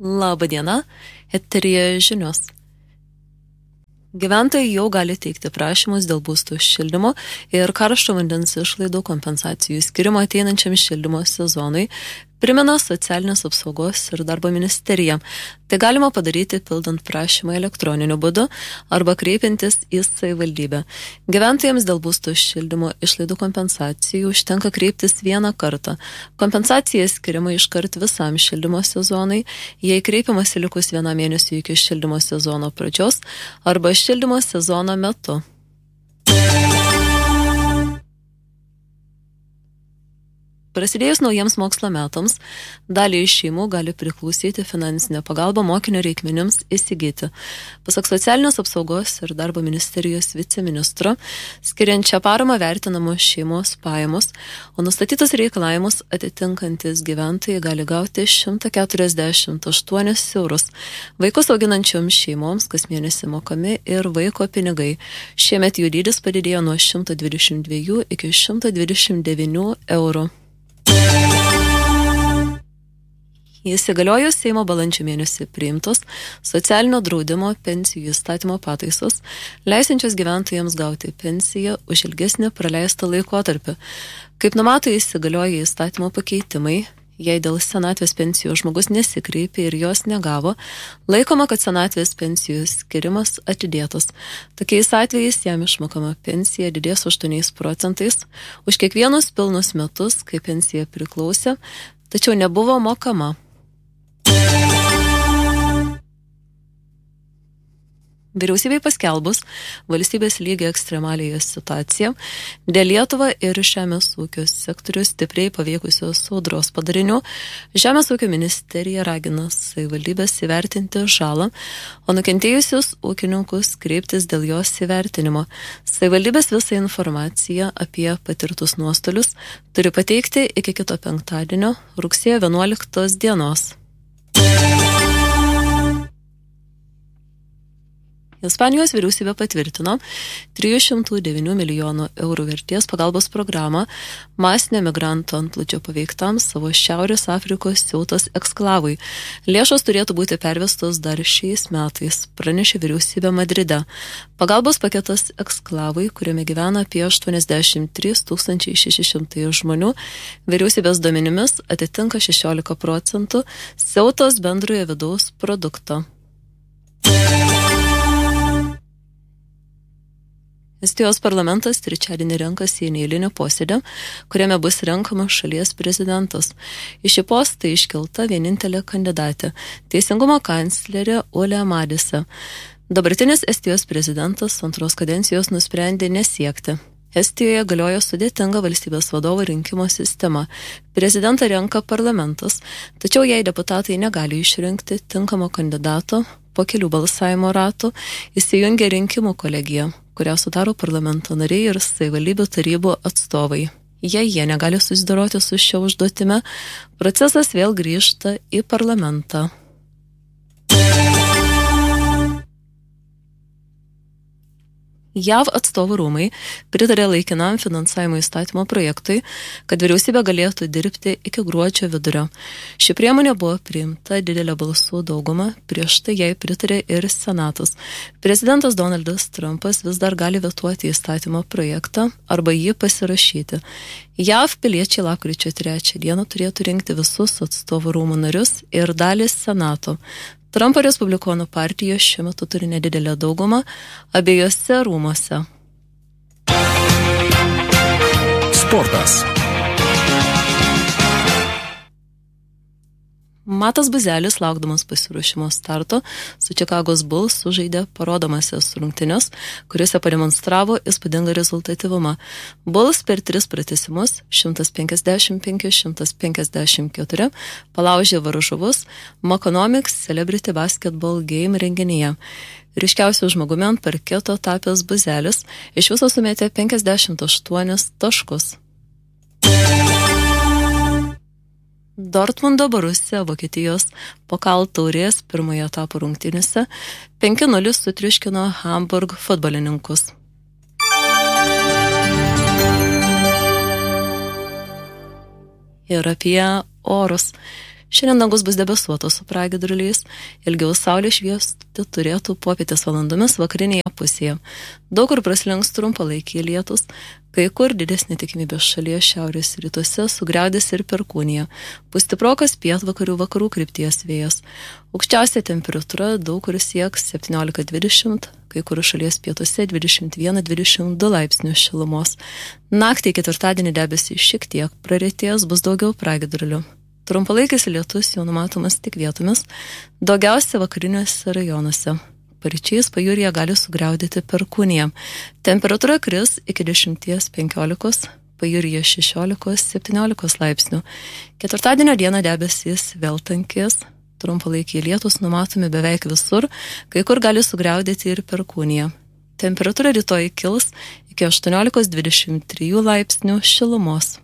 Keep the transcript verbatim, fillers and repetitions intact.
Labą dieną, eteryje žinios. Gyventojai jau gali teikti prašymus dėl būstų šildymo ir karšto vandens išlaidų kompensacijų skirimo ateinančiam šildymo sezonui, primena Socialinės apsaugos ir darbo ministerija. Tai galima padaryti pildant prašymą elektroniniu būdu arba kreipiantis į savivaldybę. Gyventojams dėl būstų šildymo išlaidų kompensacijų užtenka kreiptis vieną kartą. Kompensacija skiriama iškart visam šildymo sezonui, jei kreipiamasi likus vieną mėnesį iki šildymo sezono pradžios arba šildymo sezono metu. Prasidėjus naujiems mokslo metams, dalį iš šeimų gali priklausyti finansinė pagalba mokinio reikmenims įsigyti. Pasak Socialinės apsaugos ir darbo ministerijos viceministro, skiriančią paramą vertinamos šeimos pajamos, o nustatytus reikalavimus atitinkantis gyventojai gali gauti šimtą keturiasdešimt aštuonis eurus. Vaikus auginančioms šeimoms kas mėnesį mokami ir vaiko pinigai. Šiemet jų dydis padidėjo nuo šimto dvidešimt dviejų iki šimto dvidešimt devynių eurų. Įsigaliojus Seimo balandžio mėnesį priimtos socialinio draudimo pensijų įstatymo pataisos, leisinčios gyventojams gauti pensiją už ilgesnį praleistą laikotarpį. Kaip numato įsigalioję įstatymo pakeitimai, jei dėl senatvės pensijų žmogus nesikreipė ir jos negavo, laikoma, kad senatvės pensijų skirimas atidėtas. Tokiais atvejais jam išmokama pensija didės aštuoniais procentais už kiekvienus pilnus metus, kai pensija priklausė, tačiau nebuvo mokama. Vyriausybei paskelbus valstybės lygio ekstremaliąją situaciją dėl Lietuvą ir žemės ūkio sektorių stipriai paveikusios audros padarinių, Žemės ūkio ministerija ragina savivaldybės įvertinti žalą, o nukentėjusius ūkininkus kreiptis dėl jos įvertinimo. Savivaldybės visą informaciją apie patirtus nuostolius turi pateikti iki kito penktadienio, rugsėjo vienuoliktos dienos. Ispanijos vyriausybė patvirtino trijų šimtų devynių milijonų eurų vertės pagalbos programą masinio migrantų antplūdžio paveiktam savo Šiaurės Afrikos Ceutos eksklavui. Lėšos turėtų būti pervestos dar šiais metais, pranešė vyriausybė Madride. Pagalbos paketas eksklavui, kuriame gyvena apie aštuoniasdešimt trys tūkstančiai šeši šimtai žmonių, vyriausybės duomenimis atitinka šešiolika procentų Ceutos bendrojo vidaus produkto. Estijos parlamentas trečiadienį renkasi į neeilinį posėdį, kuriame bus renkamas šalies prezidentas. Į šį postą iškelta vienintelė kandidatė – teisingumo kanclerė Ule Madise. Dabartinis Estijos prezidentas antros kadencijos nusprendė nesiekti. Estijoje galioja sudėtinga valstybės vadovo rinkimo sistema. Prezidentą renka parlamentas, tačiau jei deputatai negali išrinkti tinkamo kandidato, po kelių balsavimo ratų įsijungia rinkimų kolegija, kurią sudaro parlamento nariai ir savivaldybių tarybų atstovai. Jei jie negali susidoroti su šia užduotimi, procesas vėl grįžta į parlamentą. J A V atstovų rūmai pritarė laikinam finansavimo įstatymo projektui, kad vyriausybė galėtų dirbti iki gruodžio vidurio. Ši priemonė buvo priimta didelė balsų dauguma, prieš tai jai pritarė ir Senatas. Prezidentas Donaldas Trumpas vis dar gali vetuoti įstatymo projektą arba jį pasirašyti. J A V piliečiai lapkričio trečią dieną turėtų rinkti visus atstovų rūmų narius ir dalį Senato. Trumpo Respublikonų partija šiuo metu turi nedidelę daugumą abiejose rūmose. Sportas. Matas Buzelis, laukdamas pasiruošimo starto, su Čikagos Bulls sužaidė parodomasias rungtynes, kuriuose pademonstravo įspūdingą rezultatyvumą. Bulls per tris pratęsimus šimtas penkiasdešimt penki šimtas penkiasdešimt keturi palaužė varžovus Maconomics Celebrity Basketball Game renginyje. Ryškiausiu žmogumi ant parketo tapęs Buzelis iš viso sumetė penkiasdešimt aštuonis taškus. Dortmundo Borussia Vokietijos Pokal taurės pirmojo etapo rungtynėse penki nulis sutriuškino Hamburg futbolininkus. Ir apie orus. Šiandien dangus bus debesuotas su pragiedruliais, ilgiau saulė šviesti turėtų popietės valandomis vakarinėje pusėje. Daug kur praslinks trumpalaikiai lietus, kai kur didesnė tikimybė šalies šiaurės rytuose sugriaudės ir perkūnija. Bus stiprokas pietvakarių vakarų krypties vėjas. Aukščiausia temperatūra daug kur sieks septyniolika dvidešimt, kai kur šalies pietuose dvidešimt vienas dvidešimt du laipsnių šilumos. Naktį ketvirtadienį debesys šiek tiek praretės, bus daugiau pragiedrulių. Trumpalaikis lietus jau numatomas tik vietomis, daugiausia vakariniuose rajonuose. Paryčiais pajūryje gali sugriaudėti perkūnija. Temperatūra kris iki dešimt penkiolikos, pajūryje šešiolika septyniolika laipsnių. Ketvirtadienio dieną debesys vėl tankės, trumpalaikiai lietus numatomi beveik visur, kai kur gali sugriaudėti ir perkūnija. Temperatūra rytoj kils iki aštuoniolikos dvidešimt trijų laipsnių šilumos.